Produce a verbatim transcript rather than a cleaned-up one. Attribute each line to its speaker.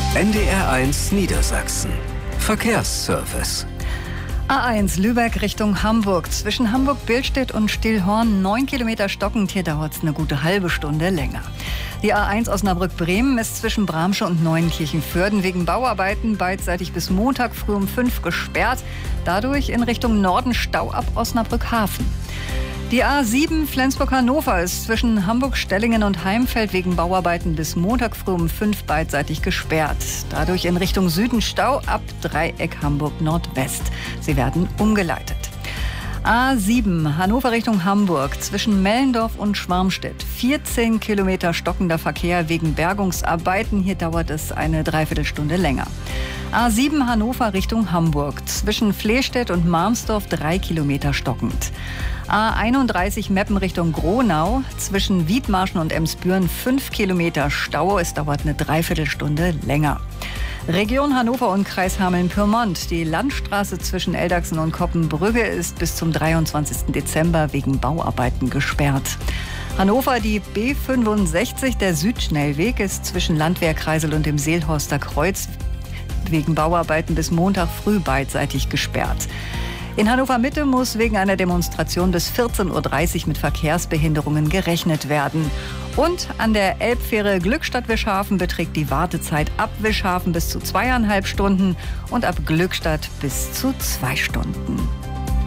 Speaker 1: N D R eins Niedersachsen. Verkehrsservice.
Speaker 2: A eins Lübeck Richtung Hamburg. Zwischen Hamburg-Billstedt und Stillhorn neun Kilometer stockend. Hier dauert es eine gute halbe Stunde länger. Die A eins Osnabrück-Bremen ist zwischen Bramsche und Neuenkirchen-Vörden wegen Bauarbeiten beidseitig bis Montag früh um fünf gesperrt. Dadurch in Richtung Norden Stau ab Osnabrück-Hafen. Die A sieben Flensburg-Hannover ist zwischen Hamburg-Stellingen und Heimfeld wegen Bauarbeiten bis Montag früh um fünf beidseitig gesperrt. Dadurch in Richtung Süden Stau ab Dreieck Hamburg-Nordwest. Sie werden umgeleitet. A sieben Hannover Richtung Hamburg zwischen Mellendorf und Schwarmstedt. vierzehn Kilometer stockender Verkehr wegen Bergungsarbeiten. Hier dauert es eine Dreiviertelstunde länger. A sieben Hannover Richtung Hamburg zwischen Flehstedt und Marmsdorf drei Kilometer stockend. A einunddreißig Meppen Richtung Gronau zwischen Wiedmarschen und Emsbüren fünf Kilometer Stau. Es dauert eine Dreiviertelstunde länger. Region Hannover und Kreis Hameln-Pyrmont. Die Landstraße zwischen Eldachsen und Koppenbrügge ist bis zum dreiundzwanzigsten Dezember wegen Bauarbeiten gesperrt. Hannover, die B fünfundsechzig, der Südschnellweg, ist zwischen Landwehrkreisel und dem Seelhorster Kreuz wegen Bauarbeiten bis Montag früh beidseitig gesperrt. In Hannover Mitte muss wegen einer Demonstration bis vierzehn Uhr dreißig mit Verkehrsbehinderungen gerechnet werden. Und an der Elbfähre Glückstadt-Wischhafen beträgt die Wartezeit ab Wischhafen bis zu zweieinhalb Stunden und ab Glückstadt bis zu zwei Stunden.